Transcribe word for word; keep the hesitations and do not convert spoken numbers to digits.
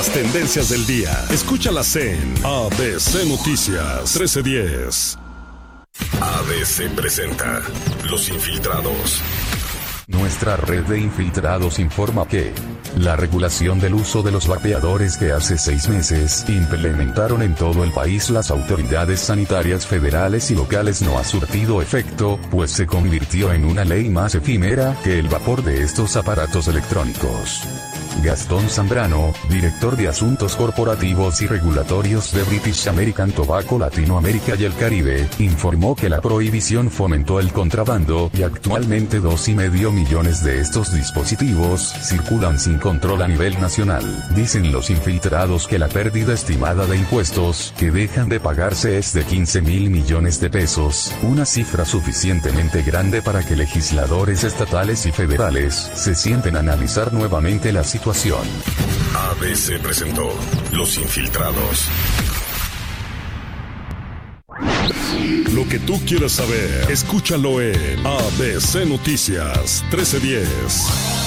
las tendencias del día. Escúchalas en A B C Noticias trece diez. A B C presenta Los Infiltrados. Nuestra red de infiltrados informa que la regulación del uso de los vapeadores que hace seis meses implementaron en todo el país las autoridades sanitarias federales y locales no ha surtido efecto, pues se convirtió en una ley más efímera que el vapor de estos aparatos electrónicos. Gastón Zambrano, director de Asuntos Corporativos y Regulatorios de British American Tobacco Latinoamérica y el Caribe, informó que la prohibición fomentó el contrabando y actualmente dos y medio millones de estos dispositivos circulan sin control a nivel nacional. Dicen los infiltrados que la pérdida estimada de impuestos que dejan de pagarse es de quince mil millones de pesos, una cifra suficientemente grande para que legisladores estatales y federales se sienten a analizar nuevamente la situación. A B C presentó Los Infiltrados. Lo que tú quieras saber, escúchalo en A B C Noticias trece diez.